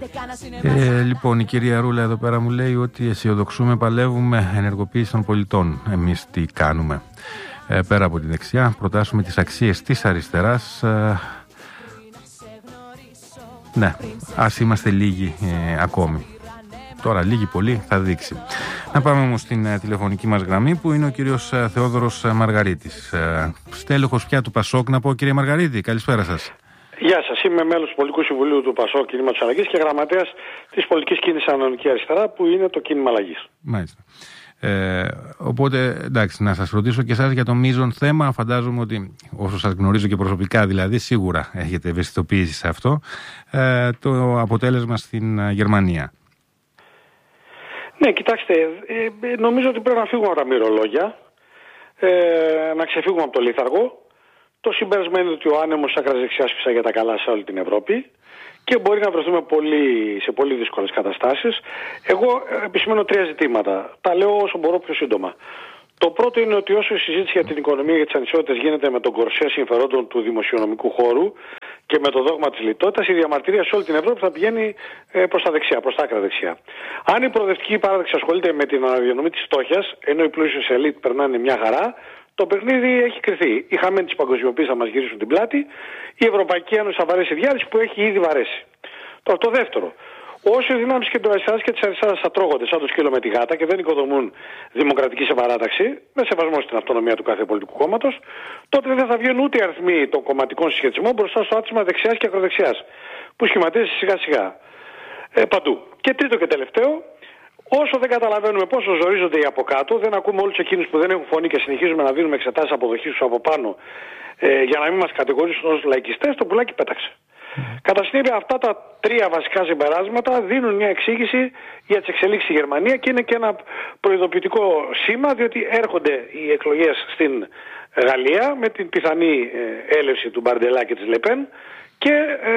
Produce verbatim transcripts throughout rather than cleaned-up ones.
Ε, λοιπόν, η κυρία Ρούλα εδώ πέρα μου λέει ότι αισιοδοξούμε, παλεύουμε, ενεργοποίηση των πολιτών. Εμείς τι κάνουμε? Ε, πέρα από τη δεξιά, προτάσουμε τις αξίες της αριστεράς. Ε, ναι, ας είμαστε λίγοι ε, ακόμη. Τώρα λίγοι πολύ θα δείξει. Να πάμε όμως στην ε, τηλεφωνική μας γραμμή που είναι ο κύριος ε, Θεόδωρος ε, Μαργαρίτης. Ε, στέλεχος πια του Πασόκ να πω, κύριε Μαργαρίτη, καλησπέρα σας. Γεια σας, είμαι μέλος του Πολιτικού Συμβουλίου του Πασόκ Κινήματος Αλλαγής και γραμματέας της Πολιτικής Κίνησης Ανανεωτική Αριστερά, που είναι το κίνημα αλλαγής. Μάλιστα. Ε, οπότε, εντάξει, να σας ρωτήσω και εσάς για το μείζον θέμα. Φαντάζομαι ότι, όσο σας γνωρίζω και προσωπικά δηλαδή, σίγουρα έχετε ευαισθητοποίηση σε αυτό. Ε, το αποτέλεσμα στην ε, Γερμανία. Ναι, κοιτάξτε, ε, νομίζω ότι πρέπει να φύγουμε από τα μυρολόγια, ε, να ξεφύγουμε από το λίθαργο. Το συμπέρασμα είναι ότι ο άνεμος της άκρας δεξιάς φυσά για τα καλά σε όλη την Ευρώπη και μπορεί να βρεθούμε πολύ, σε πολύ δύσκολες καταστάσεις. Εγώ επισημαίνω τρία ζητήματα. Τα λέω όσο μπορώ πιο σύντομα. Το πρώτο είναι ότι όσο η συζήτηση για την οικονομία και τις ανισότητες γίνεται με τον κορσέ συμφερόντων του δημοσιονομικού χώρου και με το δόγμα της λιτότητας, η διαμαρτυρία σε όλη την Ευρώπη θα πηγαίνει προς τα δεξιά, προς τα άκρα δεξιά. Αν η προοδευτική παράδοξη ασχολείται με την αναδιανομή της φτώχειας, ενώ οι πλούσιες ελίτ περνάνε μια χαρά, το παιχνίδι έχει κρυθεί. Οι χαμένοι της παγκοσμιοποίησης θα μας γυρίσουν την πλάτη, η Ευρωπαϊκή Ένωση θα βαρέσει διάλυση που έχει ήδη βαρέσει. Τώρα το δεύτερο. Όσο οι δυνάμεις και του αριστεράς και της αριστεράς θα τρώγονται σαν το σκύλο με τη γάτα και δεν οικοδομούν δημοκρατική συμπαράταξη, με σεβασμό στην αυτονομία του κάθε πολιτικού κόμματος, τότε δεν θα βγαίνουν ούτε οι αριθμοί των κομματικών συσχετισμών μπροστά στο άτισμα δεξιάς και ακροδεξιάς, που σχηματίζεται σιγά σιγά ε, παντού. Και τρίτο και τελευταίο, όσο δεν καταλαβαίνουμε πόσο ζορίζονται οι από κάτω, δεν ακούμε όλους εκείνους που δεν έχουν φωνή και συνεχίζουμε να δίνουμε εξετάσεις αποδοχής τους από πάνω ε, για να μην μας κατηγορήσουν ως λαϊκιστές, το πουλάκι πέταξε. Mm. Κατά συνέπεια, αυτά τα τρία βασικά συμπεράσματα δίνουν μια εξήγηση για τις εξελίξεις στη Γερμανία και είναι και ένα προειδοποιητικό σήμα, διότι έρχονται οι εκλογές στην Γαλλία με την πιθανή ε, έλευση του Μπαρντελά και της Λεπέν και ε,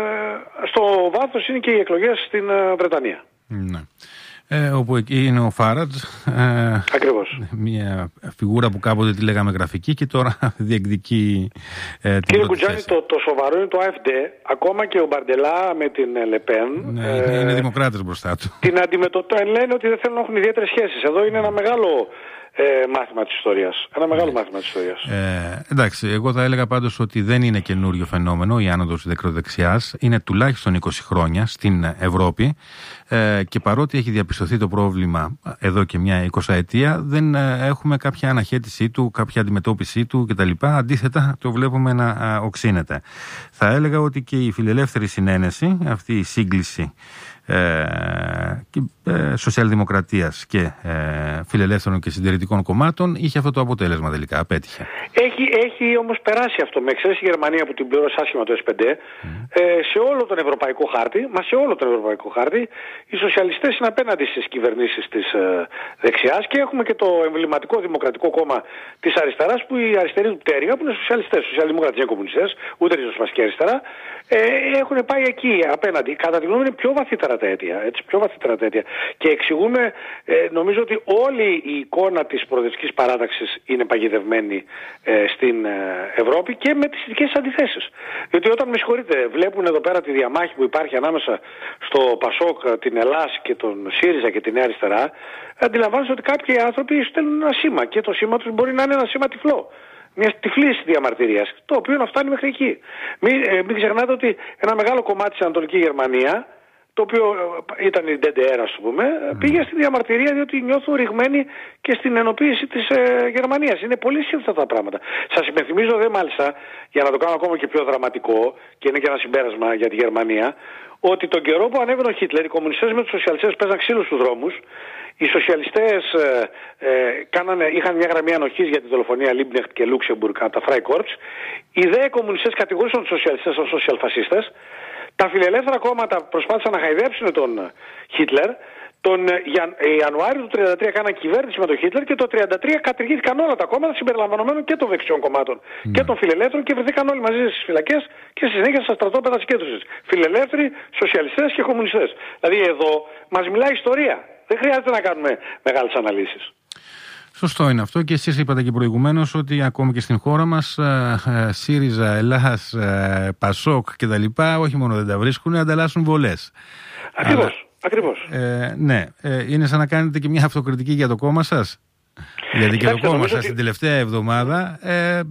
στο βάθος είναι και οι εκλογές στην ε, Βρετανία. Mm. Ε, όπου εκεί είναι ο Φάρατζ, ε, ακριβώς. Μια φιγούρα που κάποτε τη λέγαμε γραφική και τώρα διεκδικεί ε, την Κύριε πρώτη Κουτζάνη, το, το σοβαρό είναι το AfD, ακόμα και ο Μπαρντελά με την Λεπέν. Ναι, ε, είναι, είναι δημοκράτες μπροστά του. Την αντιμετωπίζουν, λένε ότι δεν θέλουν να έχουν ιδιαίτερες σχέσεις. Εδώ είναι ένα μεγάλο ε, μάθημα της ιστορίας. Ένα μεγάλο μάθημα της ιστορίας. Ε, εντάξει, εγώ θα έλεγα πάντως ότι δεν είναι καινούριο φαινόμενο η άνοδος δεκροδεξιάς. Είναι τουλάχιστον είκοσι χρόνια στην Ευρώπη. Ε, και παρότι έχει διαπιστωθεί το πρόβλημα εδώ και μια εικοσαετία, δεν ε, έχουμε κάποια αναχέτησή του, κάποια αντιμετώπιση του κτλ. Αντίθετα, το βλέπουμε να ε, οξύνεται. Θα έλεγα ότι και η φιλελεύθερη συνένεση, αυτή η σύγκληση ε, ε, σοσιαλδημοκρατίας και ε, φιλελεύθερων και συντηρητικών κομμάτων, είχε αυτό το αποτέλεσμα τελικά, απέτυχε. Έχει, έχει όμως περάσει αυτό, με εξαίρεση η Γερμανία που την πλήρωσε άσχημα το ες πέντε, mm. ε, σε όλο τον ευρωπαϊκό χάρτη, μα σε όλο τον ευρωπαϊκό χάρτη, οι σοσιαλιστές είναι απέναντι στις κυβερνήσεις της ε, δεξιάς και έχουμε και το εμβληματικό δημοκρατικό κόμμα της αριστεράς που οι αριστεροί του πτέρυγα, που είναι σοσιαλιστές, σοσιαλδημοκράτες, δεν κομμουνιστές, ούτε ριζοσπαστική αριστερά, ε, έχουν πάει εκεί απέναντι. Κατά τη γνώμη είναι πιο βαθύτερα τα αίτια, έτσι, πιο βαθύτερα τα αίτια. Και εξηγούμε, ε, νομίζω ότι όλη η εικόνα της προοδευτικής παράταξης είναι παγιδευμένη ε, στην ε, Ευρώπη και με τις ειδικές αντιθέσεις. Διότι όταν, με συγχωρείτε, βλέπουν εδώ πέρα τη διαμάχη που υπάρχει ανάμεσα στο Πασόκ, την Ελλάς και τον ΣΥΡΙΖΑ και τη Νέα Αριστερά, αντιλαμβάνονται ότι κάποιοι άνθρωποι στέλνουν ένα σήμα και το σήμα τους μπορεί να είναι ένα σήμα τυφλό. Μια τυφλή διαμαρτυρία, το οποίο να φτάνει μέχρι εκεί. Μην, ε, μην ξεχνάτε ότι ένα μεγάλο κομμάτι της Ανατολική Γερμανία, το οποίο ήταν η ντι ντι αρ, ας πούμε, mm. πήγε στη διαμαρτυρία διότι νιώθουν ρηγμένοι και στην ενοποίηση της ε, Γερμανίας. Είναι πολύ σύνθετα τα πράγματα. Σας υπενθυμίζω δε μάλιστα, για να το κάνω ακόμα και πιο δραματικό, και είναι και ένα συμπέρασμα για τη Γερμανία, ότι τον καιρό που ανέβαινε ο Χίτλερ, οι κομμουνιστές με τους σοσιαλιστές παίζαν ξύλους στους δρόμους. Οι σοσιαλιστές ε, ε, κάνανε, είχαν μια γραμμή ανοχής για τη δολοφονία Λίμπνεχτ και Λούξεμπουργκ από τα Freikorps. Οι δε κομμουνιστές κατηγορούσαν τους σοσιαλιστές ως σοσιαλφασίστες. Τα φιλελεύθερα κόμματα προσπάθησαν να χαϊδέψουν τον Χίτλερ. Τον Ιανουάριο του τριάντα τρία κάναν κυβέρνηση με τον Χίτλερ και το τριάντα τρία κατηργήθηκαν όλα τα κόμματα συμπεριλαμβανομένων και των δεξιών κομμάτων mm. και των φιλελεύθερων και βρεθήκαν όλοι μαζί στις φυλακές και στη συνέχεια στα στρατόπεδα συγκέντρωσης. Φιλελεύθεροι, σοσιαλιστές και κομμουνιστές. Δηλαδή εδώ μας μιλάει ιστορία. Δεν χρειάζεται να κάνουμε μεγάλες αναλύσεις. Σωστό είναι αυτό και εσείς είπατε και προηγουμένως ότι ακόμη και στην χώρα μας ε, ΣΥΡΙΖΑ, Ελλάς, ε, ΠΑΣΟΚ κτλ. Όχι μόνο δεν τα βρίσκουν, ανταλλάσσουν βολές. Ακριβώς. Αλλά, ακριβώς. Ε, ναι, ε, είναι σαν να κάνετε και μια αυτοκριτική για το κόμμα σας. Γιατί και το κόμμα σας την τελευταία εβδομάδα ε, ε,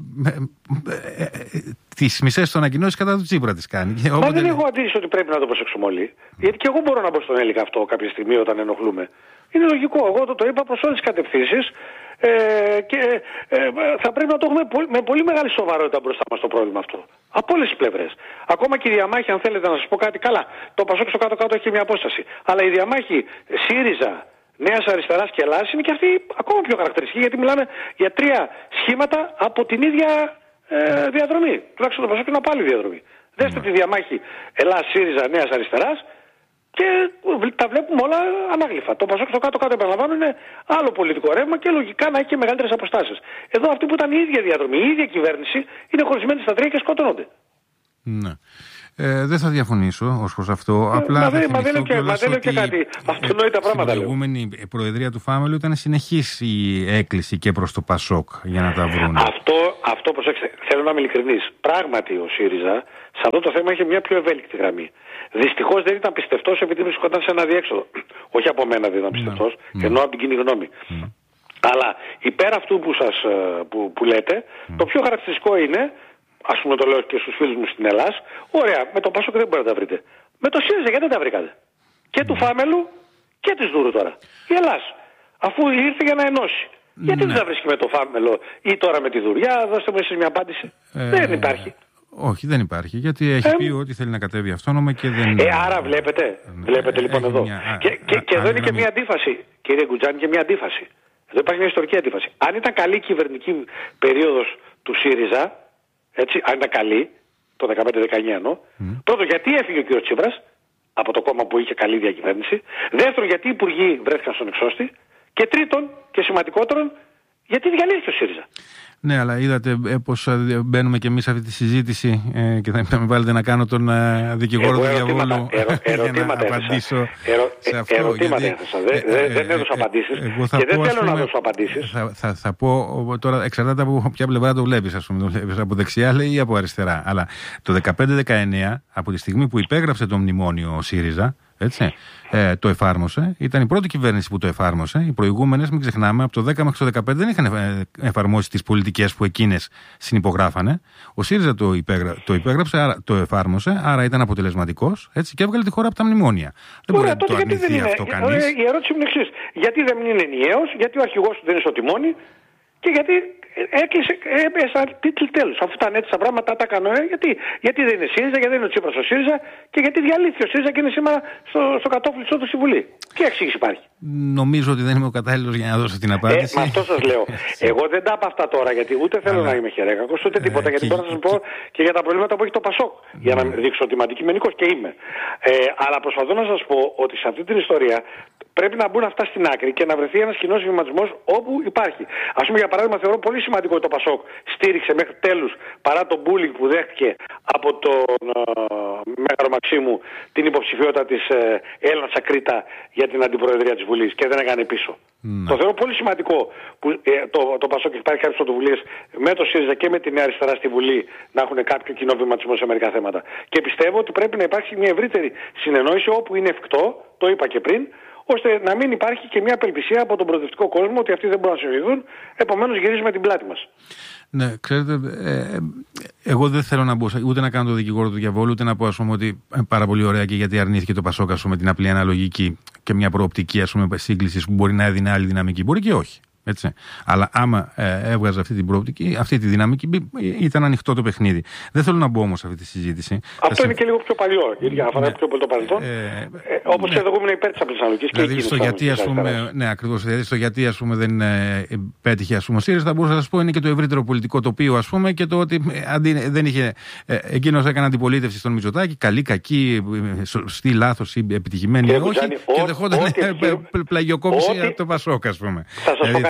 ε, ε, τις μισές των ανακοινώσεις κατά του Τσίπρα τις κάνει. Μα Όποτε... δεν έχω αντίρρηση ότι πρέπει να το προσέξουμε όλοι. Γιατί και εγώ μπορώ να μπω στον Έλληκα αυτό κάποια στιγμή όταν ενοχλούμε. Είναι λογικό. Εγώ το, το είπα προς όλες τις κατευθύνσεις ε, και ε, θα πρέπει να το έχουμε πολύ, με πολύ μεγάλη σοβαρότητα μπροστά μας το πρόβλημα αυτό. Από όλες τις πλευρές. Ακόμα και η διαμάχη, αν θέλετε να σας πω κάτι, καλά. Το ΠΑΣΟΚ στο κάτω-κάτω έχει μια απόσταση. Αλλά η διαμάχη ΣΥΡΙΖΑ, Νέας Αριστεράς και Ελλάδας είναι και αυτή ακόμα πιο χαρακτηριστική, γιατί μιλάμε για τρία σχήματα από την ίδια ε, διαδρομή. Τουλάχιστον το ΠΑΣΟΚ είναι από άλλη διαδρομή. Mm. Δέστε τη διαμάχη Ελλάς, ΣΥΡΙΖΑ, Νέας Αριστεράς και τα βλέπουμε όλα ανάγλυφα. Το ΠΑΣΟΚ στο κάτω-κάτω, επαναλαμβάνω, είναι άλλο πολιτικό ρεύμα και λογικά να έχει και μεγαλύτερες αποστάσεις. Εδώ αυτή που ήταν η ίδια διαδρομή, η ίδια κυβέρνηση, είναι χωρισμένη στα τρία και σκοτώνονται. Ναι. Ε, δεν θα διαφωνήσω ως προς αυτό. Απλά μα θα δεν, μα δεν λέω και, μα δεν λέω και ότι κάτι. Αυτονόητα πράγματα. Στην προηγούμενη προεδρία του Φάμελου ήταν συνεχής η έκκληση και προς το ΠΑΣΟΚ για να τα βρουν. Αυτό, αυτό προσέξτε, θέλω να είμαι ειλικρινής. Πράγματι ο ΣΥΡΙΖΑ σε αυτό το θέμα είχε μια πιο ευέλικτη γραμμή. Δυστυχώς δεν ήταν πιστευτός επειδή βρισκόταν σε ένα διέξοδο. Όχι από μένα δεν ήταν πιστευτός, mm. ενώ από την κοινή γνώμη. Mm. Αλλά υπέρ αυτού που, σας, που, που λέτε, mm. το πιο χαρακτηριστικό είναι, ας πούμε το λέω και στους φίλους μου στην Ελλάδα, ωραία, με το ΠΑΣΟΚ δεν μπορείτε να τα βρείτε. Με το ΣΥΡΙΖΑ γιατί δεν τα βρήκατε? Και του Φάμελου και της Δούρου τώρα. Η Ελλάδα, αφού ήρθε για να ενώσει. Γιατί δεν τα βρίσκει με το Φάμελο ή τώρα με τη Δούρου? Για δώστε μου εσείς μια απάντηση. Ε, δεν υπάρχει. Όχι, δεν υπάρχει. Γιατί έχει ε, πει ότι θέλει να κατέβει αυτόνομα και δεν. Ε, άρα βλέπετε. Ε, βλέπετε λοιπόν εδώ. Μια... Και, και, α, και α, εδώ α, είναι α, και μια αντίφαση, κύριε Γκουτζάνη, και μια αντίφαση. Εδώ υπάρχει μια ιστορική αντίφαση. Αν ήταν καλή η κυβερνητική περίοδος του ΣΥΡΙΖΑ, έτσι, αν ήταν καλή, το δεκαπέντε δεκαεννιά εννοώ, mm. πρώτον γιατί έφυγε ο κ. Τσίπρας από το κόμμα που είχε καλή διακυβέρνηση. Δεύτερον, γιατί οι υπουργοί βρέθηκαν στον εξώστη. Και τρίτον και σημαντικότερον, γιατί διαλύθηκε ο ΣΥΡΙΖΑ. Ναι, αλλά είδατε ε, πως μπαίνουμε και εμείς σε αυτή τη συζήτηση ε, και θα με βάλετε να κάνω τον ε, δικηγόρο του διαβόλου για να απαντήσω ερω, σε αυτό. Ερωτήματα έθεσα. Δεν, ε, ε, δεν έδωσα απαντήσεις ε, και δεν θέλω πούμε, να δώσω απαντήσεις. Θα, θα, θα πω τώρα, εξαρτάται από ποια πλευρά το βλέπεις, ας πούμε, το βλέπεις από δεξιά λέει, ή από αριστερά. Αλλά το δεκαπέντε δεκαεννιά, από τη στιγμή που υπέγραψε το μνημόνιο ο ΣΥΡΙΖΑ, έτσι, ε, το εφάρμοσε. Ήταν η πρώτη κυβέρνηση που το εφάρμοσε. Οι προηγούμενες, μην ξεχνάμε, από το δέκα μέχρι το δεκαπέντε δεν είχαν εφαρμόσει τις πολιτικές που εκείνες συνυπογράφανε. Ο ΣΥΡΙΖΑ το, υπέγρα, το υπέγραψε, άρα, το εφάρμοσε, άρα ήταν αποτελεσματικός, έτσι, και έβγαλε τη χώρα από τα μνημόνια. Δεν μπορεί να το αρνηθεί αυτό κανείς. Η ερώτηση μου είναι εξής. Γιατί δεν είναι ενιαίος, γιατί ο αρχηγός του δεν είναι στο τιμόνι και γιατί έκλεισε, έπεσα τέλος. Αφού ήταν έτσι τα πράγματα, τα έκανε. Γιατί, γιατί δεν είναι ΣΥΡΙΖΑ, γιατί δεν είναι ο Τσίπρας ο ΣΥΡΙΖΑ και γιατί διαλύθηκε ο ΣΥΡΙΖΑ και είναι σήμερα στο, στο κατόφλιτσο του στη Βουλή. Τι εξήγηση υπάρχει? Νομίζω ότι δεν είμαι ο κατάλληλος για να δώσω την απάντηση. Ε, μα αυτό σας λέω. Εγώ δεν τα είπα αυτά τώρα γιατί ούτε θέλω Αλλά... να είμαι χερέκακος ούτε τίποτα. Ε, γιατί και... μπορώ να σας πω και για τα προβλήματα που έχει το ΠΑΣΟΚ. Mm. Για να δείξω ότι είμαι αντικειμενικός και είμαι. Ε, αλλά προσπαθώ να σας πω ότι σε αυτή την ιστορία πρέπει να μπουν αυτά στην άκρη και να βρεθεί ένας κοινός βηματισμός όπου υπάρχει. Ας πούμε, για παράδειγμα, θεωρώ πολύ σημαντικό ότι το ΠΑΣΟΚ στήριξε μέχρι τέλους, παρά το bullying που δέχτηκε από τον ε, Μέγαρο Μαξίμου, την υποψηφιότητα της ε, Έλληνα Τσακρίτα για την αντιπροεδρία της Βουλής και δεν έκανε πίσω. Mm. Το θεωρώ πολύ σημαντικό που ε, το, το ΠΑΣΟΚ έχει πάρει κάποιες πρωτοβουλίες με το ΣΥΡΙΖΑ και με τη Νέα Αριστερά στη Βουλή να έχουν κάποιο κοινό βηματισμό σε μερικά θέματα. Και πιστεύω ότι πρέπει να υπάρξει μια ευρύτερη συνεννόηση όπου είναι εφικτό, το είπα και πριν, ώστε να μην υπάρχει και μια απελπισία από τον προοδευτικό κόσμο ότι αυτοί δεν μπορούν να συνειδηθούν, επομένως γυρίζουμε την πλάτη μας. Ναι, ξέρετε, ε, εγώ δεν θέλω να μπω ούτε να κάνω το δικηγόρο του διαβόλου, ούτε να πω, ας πούμε, ότι πάρα πολύ ωραία και γιατί αρνήθηκε το ΠΑΣΟΚ, ας πούμε, την απλή αναλογική και μια προοπτική, ας πούμε, σύγκλησης που μπορεί να έδινε άλλη δυναμική. Μπορεί και όχι. Έτσι. Αλλά άμα ε, έβγαζε αυτή την προοπτική, αυτή τη δυναμική, ήταν ανοιχτό το παιχνίδι. Δεν θέλω να μπω όμως σε αυτή τη συζήτηση. Αυτό θα είναι σε... και λίγο πιο παλιό, για να φανεί πιο πολύ το παρελθόν. Ε, ε, Όπως ναι. εγώ ήμουν υπέρ της απλής αναλογικής και δηλαδή, στο γιατί, ας πούμε, ναι, ακριβώς. Δηλαδή, στο γιατί, ας πούμε, δεν ε, πέτυχε, ας πούμε, ο ΣΥΡΙΖΑ, θα μπορούσα να σας πω είναι και το ευρύτερο πολιτικό τοπίο, ας πούμε, και το ότι ε, αντί, δεν είχε. Ε, εκείνος έκανε αντιπολίτευση στον Μητσοτάκη, καλή, κακή, σωστή, λάθος ή επιτυχημένη, όχι, και δεχόταν πλαγιοκόπηση από το ΠΑΣΟΚ, ας πούμε.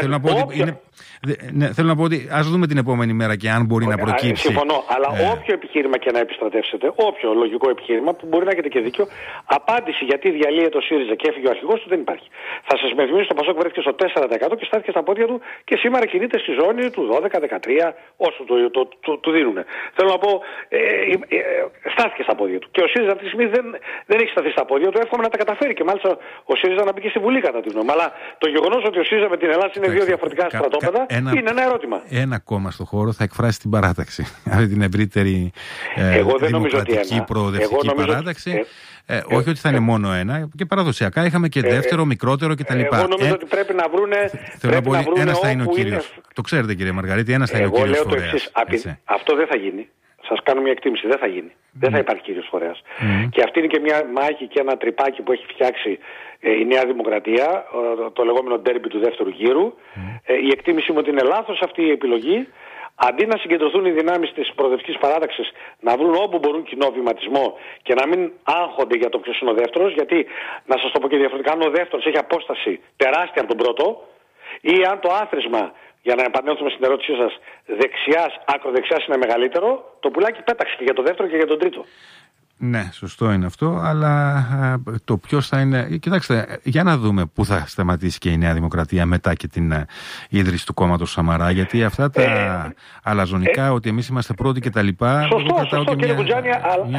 θέλω να πω όποιο... ότι είναι... ναι, θέλω να πω ότι ας δούμε την επόμενη μέρα και αν μπορεί να προκύψει. Συμφωνώ, αλλά ε... όποιο επιχείρημα και να επιστρατεύσετε, όποιο λογικό επιχείρημα που μπορεί να έχετε και δίκιο, απάντηση γιατί διαλύεται ο ΣΥΡΙΖΑ και έφυγε ο αρχηγός του δεν υπάρχει. Θα σας μεθυμίσω, το Πασόκ βρέθηκε στο τέσσερα τοις εκατό και στάθηκε στα πόδια του και σήμερα κινείται στη ζώνη του δώδεκα δεκατρία όσο του, το, το, του δίνουν. Θέλω να πω, ε, ε, ε, στάθηκε στα πόδια του. Και ο ΣΥΡΙΖΑ αυτή τη στιγμή δεν, δεν έχει σταθεί στα πόδια του. Εύχομαι να τα καταφέρει και μάλιστα ο ΣΥΡΙΖΑ να μπει και στη Βουλή κατά τη γνώμη. Αλλά το γεγονός ότι ο ΣΥΡΙΖΑ με την Ελλάδα είναι δύο διαφορετικά κα, στρατόπεδα κα, ένα, είναι ένα ερώτημα. Ένα κόμμα στο χώρο θα εκφράσει την παράταξη. Αυτή την ευρύτερη ε, δημοκρατική προοδευτική παράταξη. Ε, Ε, ε, όχι ότι θα είναι μόνο ένα, και παραδοσιακά είχαμε και δεύτερο, ε, μικρότερο κτλ. Εγώ νομίζω ε, ότι πρέπει να βρούνε. Θέλω να πω ότι ένας θα είναι ο κύριος. Είναι... Το ξέρετε, κύριε Μαργαρίτη, ένας θα είναι ο κύριος φορέας. Αυτό δεν θα γίνει. Σας κάνω μια εκτίμηση. Δεν θα γίνει. Mm. Δεν θα υπάρχει κύριος φορέας. Mm. Και αυτή είναι και μια μάχη και ένα τρυπάκι που έχει φτιάξει ε, η Νέα Δημοκρατία, το, το λεγόμενο ντέρμπι του δεύτερου γύρου. Mm. Ε, η εκτίμηση μου ότι είναι λάθος αυτή η επιλογή. Αντί να συγκεντρωθούν οι δυνάμεις της προοδευτικής παράταξης, να βρουν όπου μπορούν κοινό βηματισμό και να μην άγχονται για το ποιος είναι ο δεύτερος, γιατί να σας το πω και διαφορετικά, αν ο δεύτερος έχει απόσταση τεράστια από τον πρώτο, ή αν το άθροισμα, για να επανέλθουμε στην ερώτησή σας, δεξιάς, ακροδεξιάς είναι μεγαλύτερο, το πουλάκι πέταξε και για το δεύτερο και για τον τρίτο. Ναι, σωστό είναι αυτό, αλλά το ποιος θα είναι... Κοιτάξτε, για να δούμε πού θα σταματήσει και η Νέα Δημοκρατία μετά και την ίδρυση του κόμματος Σαμαρά, γιατί αυτά τα ε, αλαζονικά, ε, ότι εμείς είμαστε πρώτοι και τα λοιπά... Σωστό, σωστό, κύριε Μπουτζάνη,